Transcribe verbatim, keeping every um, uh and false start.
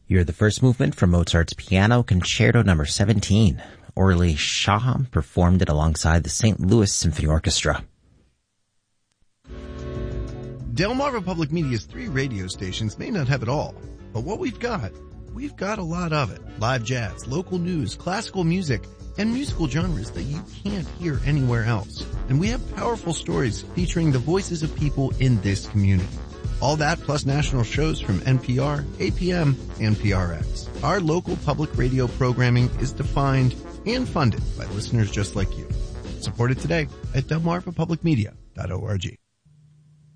You heard the first movement from Mozart's Piano Concerto number seventeen. Orly Shaham performed it alongside the Saint Louis Symphony Orchestra. Delmarva Public Media's three radio stations may not have it all, but what we've got, we've got a lot of it. Live jazz, local news, classical music, and musical genres that you can't hear anywhere else. And we have powerful stories featuring the voices of people in this community. All that plus national shows from N P R, A P M, and P R X. Our local public radio programming is defined and funded by listeners just like you. Support it today at delmarva public media dot org.